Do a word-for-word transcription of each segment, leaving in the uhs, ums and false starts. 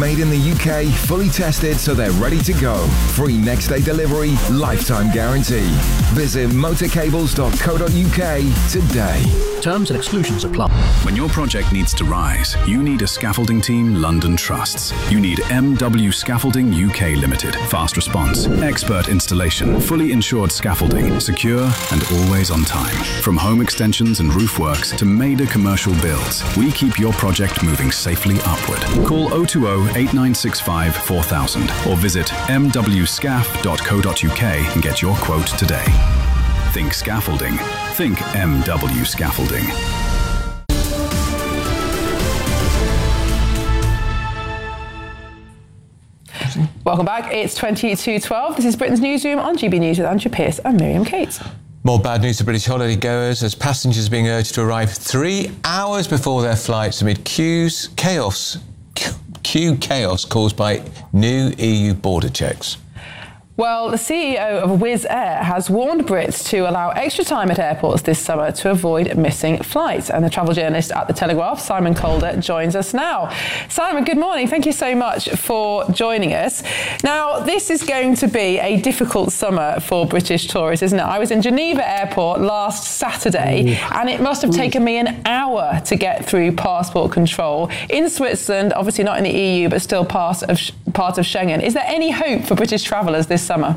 Made in the U K, fully tested so they're ready to go. Free next day delivery, lifetime guarantee. Visit motorcables dot co dot uk today. Terms and exclusions apply. When your project needs to rise, you need a scaffolding team London trusts. You need M W Scaffolding U K Limited. Fast response, expert installation, fully insured scaffolding, secure and always on time. From home extensions and roof works to major commercial builds, we keep your project moving safely upward. Call oh two oh, eight nine six five, four thousand or visit m w scaf dot co dot uk and get your quote today. Think scaffolding. Think M W Scaffolding. Welcome back. It's twenty-two twelve. This is Britain's Newsroom on G B News with Andrew Pearce and Miriam Cates. More bad news for British holiday goers as passengers are being urged to arrive three hours before their flights amid queues, chaos, queue chaos caused by new E U border checks. Well, the C E O of Wizz Air has warned Brits to allow extra time at airports this summer to avoid missing flights. And the travel journalist at The Telegraph, Simon Calder, joins us now. Simon, good morning. Thank you so much for joining us. Now, this is going to be a difficult summer for British tourists, isn't it? I was in Geneva Airport last Saturday, Ooh. and it must have taken me an hour to get through passport control. In Switzerland, obviously not in the E U, but still part of, part of Schengen. Is there any hope for British travellers this summer?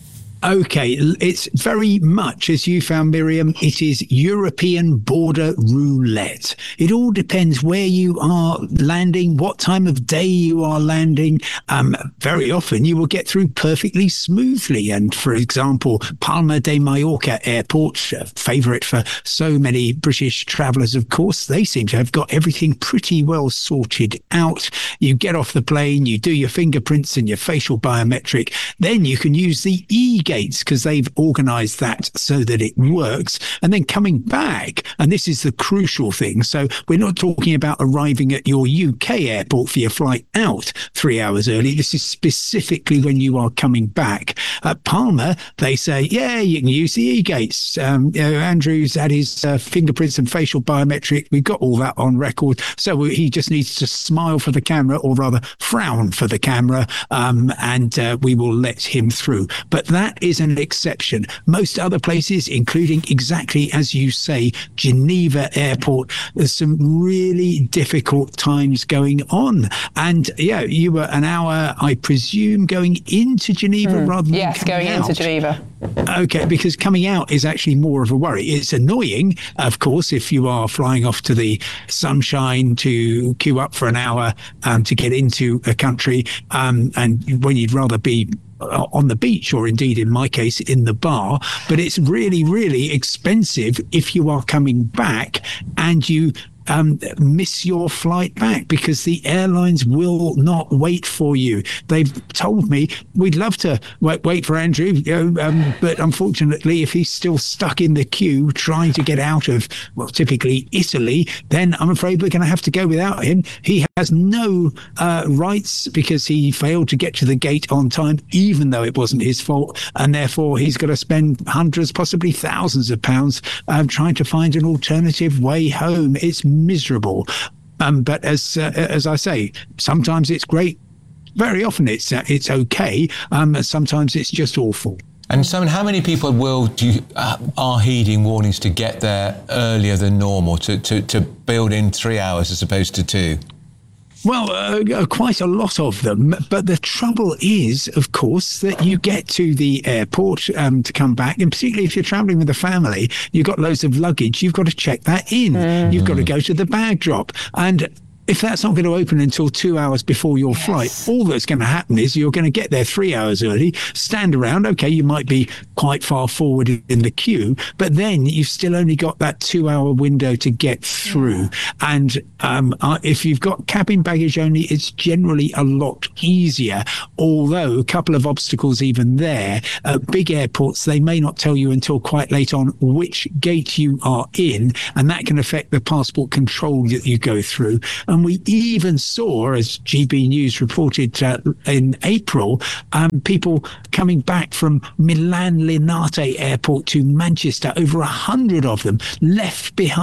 Okay, it's very much, as you found, Miriam, it is European border roulette. It all depends where you are landing, what time of day you are landing. Um, very often you will get through perfectly smoothly. And for example, Palma de Mallorca Airport, a favourite for so many British travellers, of course, they seem to have got everything pretty well sorted out. You get off the plane, you do your fingerprints and your facial biometric, then you can use the e gates because they've organised that so that it works. And then coming back, and this is the crucial thing, so we're not talking about arriving at your U K airport for your flight out three hours early. This is specifically when you are coming back. At Palma, they say, yeah, you can use the e-gates. Um, you know, Andrew's had his uh, fingerprints and facial biometric. We've got all that on record. So he just needs to smile for the camera, or rather frown for the camera, um, and uh, we will let him through. But that is an exception. Most other places, including exactly as you say, Geneva Airport, there's some really difficult times going on. And yeah, you were an hour, I presume, going into Geneva mm. rather than yes, going out. into Geneva. Okay, because coming out is actually more of a worry. It's annoying, of course, if you are flying off to the sunshine to queue up for an hour um, to get into a country, um, and when you'd rather be on the beach, or indeed in my case in the bar. But it's really, really expensive if you are coming back and you Um, miss your flight back, because the airlines will not wait for you. They've told me, we'd love to wait, wait for Andrew, you know, um, but unfortunately, if he's still stuck in the queue trying to get out of, well, typically Italy, then I'm afraid we're going to have to go without him. He has no uh, rights because he failed to get to the gate on time, even though it wasn't his fault, and therefore he's got to spend hundreds, possibly thousands of pounds uh, trying to find an alternative way home. It's miserable. Um, but as uh, as I say, sometimes it's great. Very often it's uh, it's okay. Um, sometimes it's just awful. And Simon, how many people will do you, uh, are heeding warnings to get there earlier than normal, to, to, to build in three hours as opposed to two? Well, uh, quite a lot of them. But the trouble is, of course, that you get to the airport um, to come back, and particularly if you're travelling with a family, you've got loads of luggage, you've got to check that in. Mm. You've got to go to the bag drop. And if that's not going to open until two hours before your yes. flight, all that's going to happen is you're going to get there three hours early, stand around. Okay, you might be quite far forward in the queue, but then you've still only got that two-hour window to get through. Yeah. And um, uh, if you've got cabin baggage only, it's generally a lot easier, although a couple of obstacles even there. At big airports, they may not tell you until quite late on which gate you are in, and that can affect the passport control that you go through. And we even saw, as G B News reported uh, in April, um, people coming back from Milan Linate Airport to Manchester, over a hundred of them left behind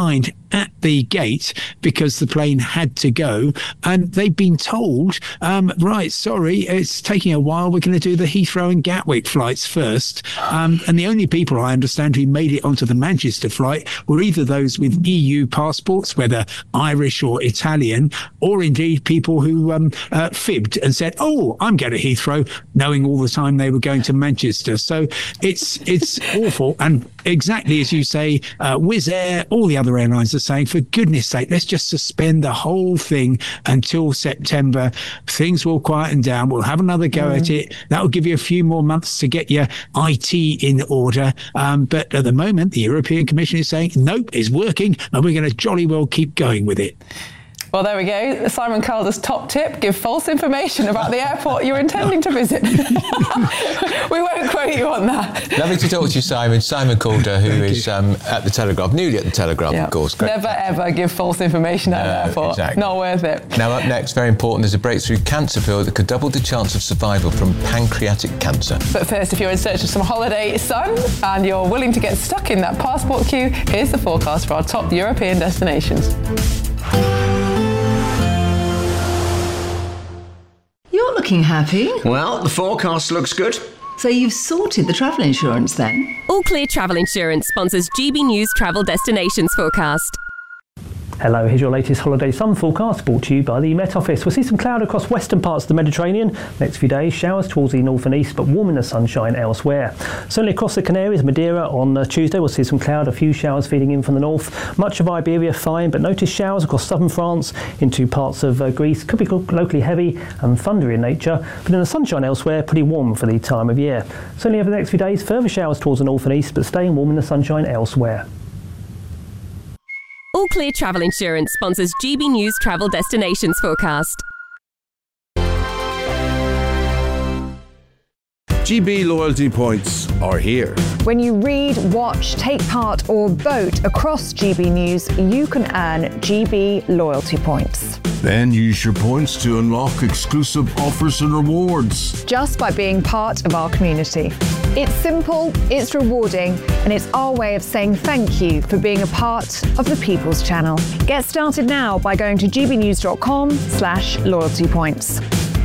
at the gate because the plane had to go, and they've been told, um, right, sorry, it's taking a while. We're going to do the Heathrow and Gatwick flights first. Um, and the only people I understand who made it onto the Manchester flight were either those with E U passports, whether Irish or Italian, or indeed people who um, uh, fibbed and said, oh, I'm going to Heathrow, knowing all the time they were going to Manchester. So it's it's awful. And exactly as you say, uh, Wizz Air, all the other airlines are saying, for goodness sake, let's just suspend the whole thing until September. Things will quieten down. We'll have another go mm. at it. That'll give you a few more months to get your I T in order. Um, but at the moment, the European Commission is saying, nope, it's working, and we're going to jolly well keep going with it. Well, there we go. Simon Calder's top tip: give false information about the airport you're intending to visit. We won't quote you on that. Lovely to talk to you, Simon. Simon Calder, who Thank is um, at the Telegraph, newly at the Telegraph, yeah. of course. Great. Never, ever give false information at no, an airport. Exactly. Not worth it. Now, up next, very important, there's a breakthrough cancer pill that could double the chance of survival from pancreatic cancer. But first, if you're in search of some holiday sun and you're willing to get stuck in that passport queue, here's the forecast for our top European destinations. You're looking happy. Well, the forecast looks good. So you've sorted the travel insurance then? All Clear Travel Insurance sponsors G B News Travel Destinations Forecast. Hello, here's your latest holiday sun forecast brought to you by the Met Office. We'll see some cloud across western parts of the Mediterranean. Next few days, showers towards the north and east, but warm in the sunshine elsewhere. Certainly across the Canaries, Madeira on uh, Tuesday, we'll see some cloud, a few showers feeding in from the north. Much of Iberia fine, but notice showers across southern France into parts of uh, Greece. Could be locally heavy and thundery in nature, but in the sunshine elsewhere, pretty warm for the time of year. Certainly over the next few days, further showers towards the north and east, but staying warm in the sunshine elsewhere. All Clear Travel Insurance sponsors G B News Travel Destinations Forecast. G B loyalty points are here. When you read, watch, take part or vote across G B News, you can earn G B loyalty points. Then use your points to unlock exclusive offers and rewards. Just by being part of our community. It's simple, it's rewarding, and it's our way of saying thank you for being a part of the People's Channel. Get started now by going to gbnews.com slash loyalty points.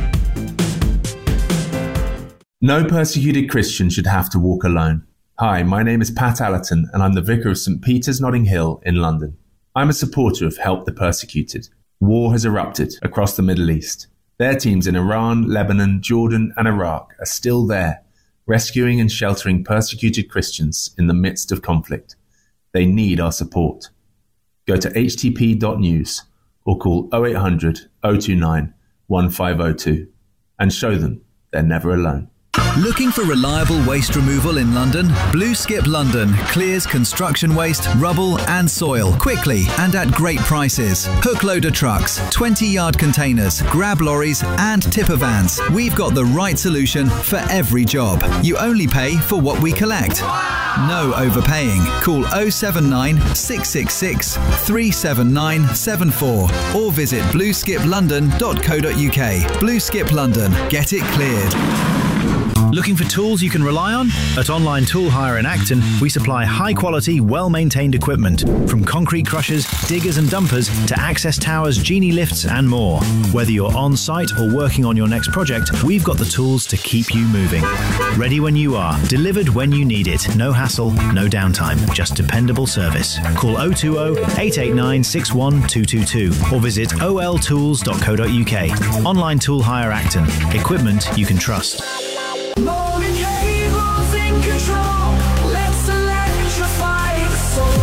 No persecuted Christian should have to walk alone. Hi, my name is Pat Allerton, and I'm the Vicar of St Peter's Notting Hill in London. I'm a supporter of Help the Persecuted. War has erupted across the Middle East. Their teams in Iran, Lebanon, Jordan, and Iraq are still there, rescuing and sheltering persecuted Christians in the midst of conflict. They need our support. Go to h t p dot news or call oh eight hundred, oh two nine, one five oh two and show them they're never alone. Looking for reliable waste removal in London? Blue Skip London clears construction waste, rubble and soil quickly and at great prices. Hook loader trucks, twenty yard containers, grab lorries and tipper vans. We've got the right solution for every job. You only pay for what we collect. No overpaying. Call oh seven nine, six six six, three seven nine seven four or visit blue skip london dot co dot u k. Blue Skip London. Get it cleared. Looking for tools you can rely on? At Online Tool Hire in Acton, we supply high-quality, well-maintained equipment, from concrete crushers, diggers and dumpers to access towers, genie lifts and more. Whether you're on-site or working on your next project, we've got the tools to keep you moving. Ready when you are, delivered when you need it. No hassle, no downtime, just dependable service. Call oh two oh, eight eight nine, six one two two two or visit o l tools dot co dot u k. Online Tool Hire Acton. Equipment you can trust. Motor cables in control. Let's electrify it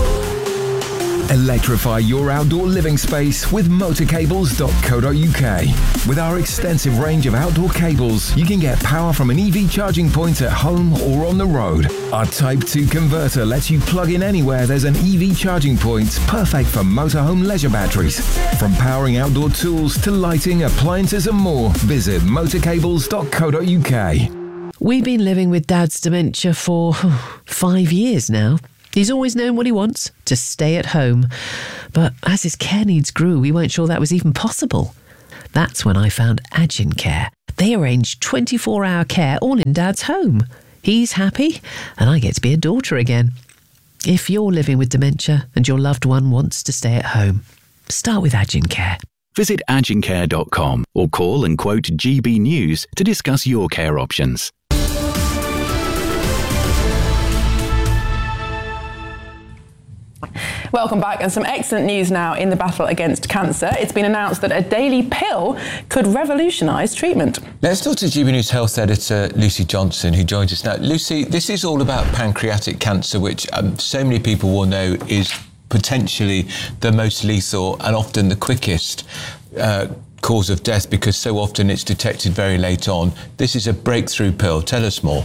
so. Electrify your outdoor living space with motor cables dot co dot u k. With our extensive range of outdoor cables, you can get power from an E V charging point at home or on the road. Our Type two converter lets you plug in anywhere there's an E V charging point, perfect for motorhome leisure batteries. From powering outdoor tools to lighting, appliances and more, visit motor cables dot co dot u k. We've been living with Dad's dementia for oh, five years now. He's always known what he wants, to stay at home. But as his care needs grew, we weren't sure that was even possible. That's when I found Agin Care. They arrange twenty-four hour care all in Dad's home. He's happy, and I get to be a daughter again. If you're living with dementia and your loved one wants to stay at home, start with Agincare. Visit agincare dot com or call and quote G B News to discuss your care options. Welcome back, and some excellent news now in the battle against cancer. It's been announced that a daily pill could revolutionise treatment. Let's talk to G B News Health Editor Lucy Johnson, who joins us now. Lucy, this is all about pancreatic cancer, which um, so many people will know is potentially the most lethal and often the quickest uh, cause of death, because so often it's detected very late on. This is a breakthrough pill. Tell us more.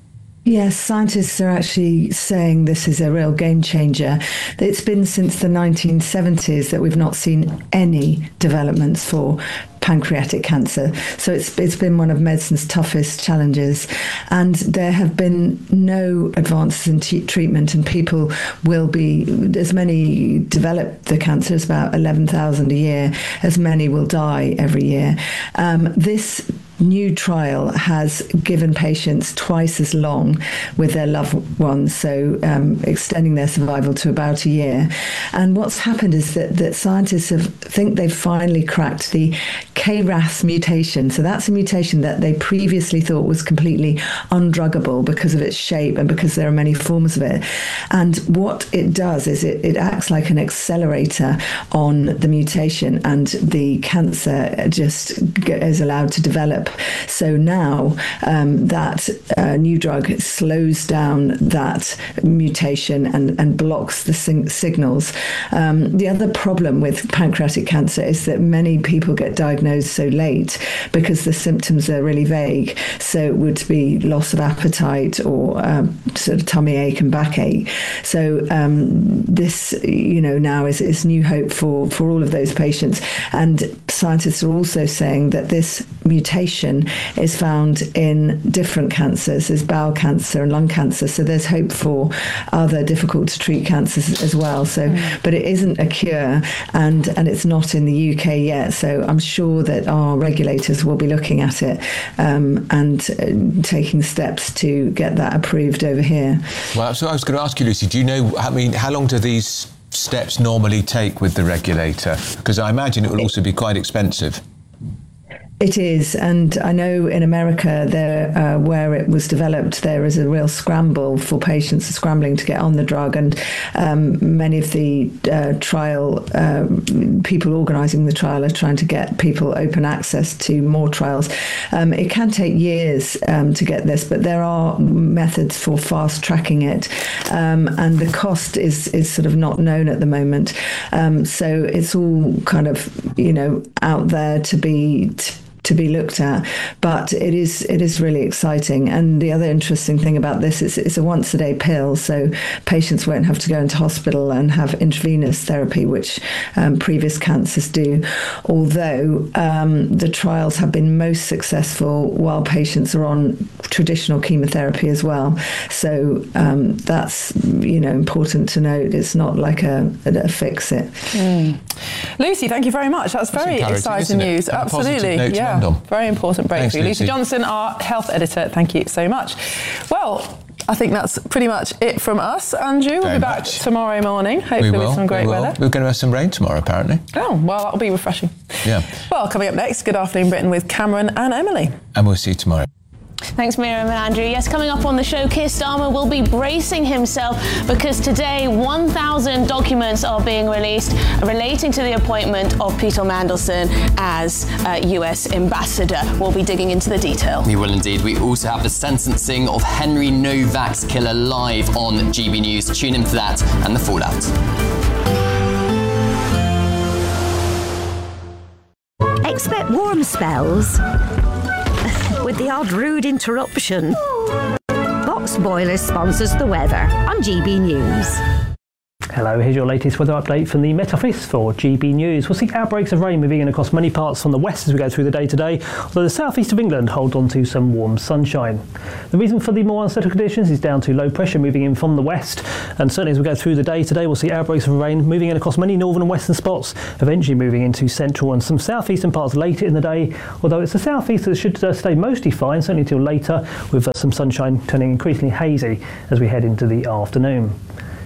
Yes, scientists are actually saying this is a real game changer. It's been since the nineteen seventies that we've not seen any developments for pancreatic cancer. So it's it's been one of medicine's toughest challenges, and there have been no advances in t- treatment, and people will be, as many develop the cancer, it's about eleven thousand a year, as many will die every year. Um, this new trial has given patients twice as long with their loved ones, so um, extending their survival to about a year. And what's happened is that, that scientists have, think they've finally cracked the K R A S mutation. So that's a mutation that they previously thought was completely undruggable because of its shape and because there are many forms of it. And what it does is it, it acts like an accelerator on the mutation, and the cancer just is allowed to develop. So now um, that uh, new drug slows down that mutation and, and blocks the sing- signals. Um, the other problem with pancreatic cancer is that many people get diagnosed so late because the symptoms are really vague. So it would be loss of appetite or um, sort of tummy ache and backache. So um, this, you know, now is, is new hope for, for all of those patients. And scientists are also saying that this mutation is found in different cancers. There's bowel cancer and lung cancer, so there's hope for other difficult to treat cancers as well. So, mm. but it isn't a cure, and and it's not in the U K yet. So I'm sure that our regulators will be looking at it um, and uh, taking steps to get that approved over here. Well, so I was going to ask you, Lucy, do you know? I mean, how long do these steps normally take with the regulator? Because I imagine it will also be quite expensive. It is, and I know in America, there uh, where it was developed, there is a real scramble for patients scrambling to get on the drug, and um, many of the uh, trial uh, people organising the trial are trying to get people open access to more trials. Um, it can take years um, to get this, but there are methods for fast tracking it, um, and the cost is is sort of not known at the moment. Um, so it's all kind of, you know, out there to be. T- to be looked at, but it is it is really exciting. And the other interesting thing about this is it's a once a day pill, so patients won't have to go into hospital and have intravenous therapy, which um, previous cancers do, although um, the trials have been most successful while patients are on traditional chemotherapy as well. So um, that's, you know, important to note. It's not like a, a fix it. Mm. Lucy, thank you very much. That's very That's exciting news. And Absolutely. Yeah. Very important breakthrough. Thanks, Lucy Johnson, our health editor, thank you so much. Well, I think that's pretty much it from us. Andrew, we'll Very be back much. tomorrow morning, hopefully we will, with some great we will. weather. We're going to have some rain tomorrow, apparently. Oh, well, that'll be refreshing. Yeah. Well, coming up next, Good Afternoon Britain with Cameron and Emily. And we'll see you tomorrow. Thanks, Miriam and Andrew. Yes, coming up on the show, Keir Starmer will be bracing himself because today one thousand documents are being released relating to the appointment of Peter Mandelson as uh, U S ambassador. We'll be digging into the detail. We will indeed. We also have the sentencing of Henry Novak's killer live on G B News. Tune in for that and the fallout. Expect warm spells with the odd rude interruption. Box Boilers sponsors the weather on G B News. Hello, here's your latest weather update from the Met Office for G B News. We'll see outbreaks of rain moving in across many parts from the west as we go through the day today, although the southeast of England holds on to some warm sunshine. The reason for the more unsettled conditions is down to low pressure moving in from the west, and certainly as we go through the day today, we'll see outbreaks of rain moving in across many northern and western spots, eventually moving into central and some southeastern parts later in the day, although it's the southeast that should uh, stay mostly fine, certainly until later, with uh, some sunshine turning increasingly hazy as we head into the afternoon.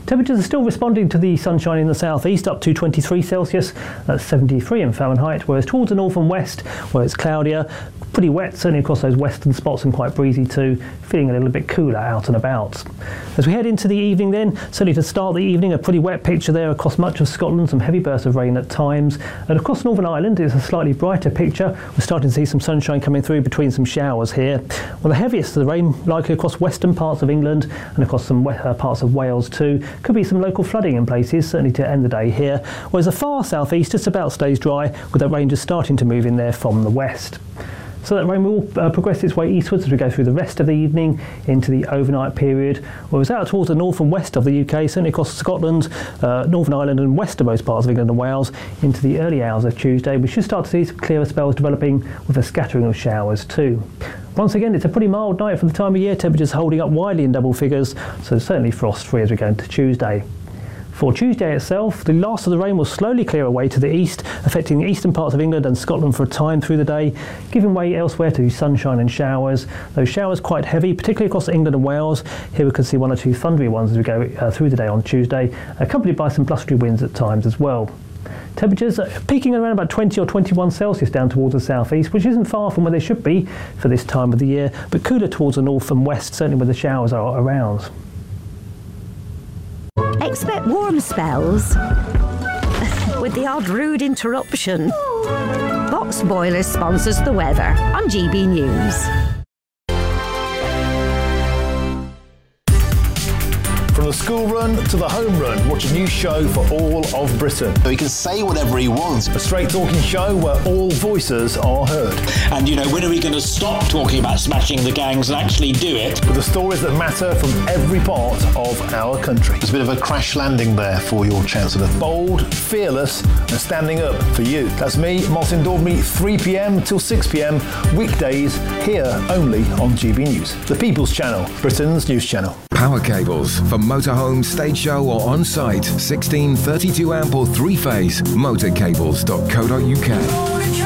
Temperatures are still responding to the sunshine in the southeast, up to twenty-three Celsius, that's seventy-three in Fahrenheit, whereas towards the north and west, where it's cloudier, pretty wet, certainly across those western spots, and quite breezy too, feeling a little bit cooler out and about. As we head into the evening then, certainly to start the evening, a pretty wet picture there across much of Scotland, some heavy bursts of rain at times, and across Northern Ireland it's a slightly brighter picture. We're starting to see some sunshine coming through between some showers here. Well, the heaviest of the rain likely across western parts of England and across some uh, parts of Wales too. Could be some local flooding in places, certainly to end the day here, whereas the far southeast just about stays dry, with that rain just starting to move in there from the west. So that rain will uh, progress its way eastwards as we go through the rest of the evening into the overnight period. Whereas out towards the north and west of the U K, certainly across Scotland, uh, Northern Ireland and westernmost parts of England and Wales, into the early hours of Tuesday, we should start to see some clearer spells developing with a scattering of showers too. Once again, it's a pretty mild night for the time of year, temperatures holding up widely in double figures, so certainly frost-free as we go into Tuesday. For Tuesday itself, the last of the rain will slowly clear away to the east, affecting the eastern parts of England and Scotland for a time through the day, giving way elsewhere to sunshine and showers. Those showers quite heavy, particularly across England and Wales. Here we can see one or two thundery ones as we go uh, through the day on Tuesday, accompanied by some blustery winds at times as well. Temperatures peaking around about twenty or twenty-one Celsius down towards the southeast, which isn't far from where they should be for this time of the year, but cooler towards the north and west, certainly where the showers are around. Expect warm spells with the odd rude interruption. Box Boilers sponsors the weather on G B News. From the school run to the home run, watch a new show for all of Britain. He can say whatever he wants. A straight talking show where all voices are heard. And, you know, when are we going to stop talking about smashing the gangs and actually do it? With the stories that matter from every part of our country. There's a bit of a crash landing there for your Chancellor. Bold, fearless and standing up for you. That's me, Martin Daubney, three p m till six p m, weekdays, here only on G B News. The People's Channel, Britain's news channel. Power cables for motorhome, stage show or on-site. sixteen, thirty-two amp or three-phase. motorcables dot co dot U K.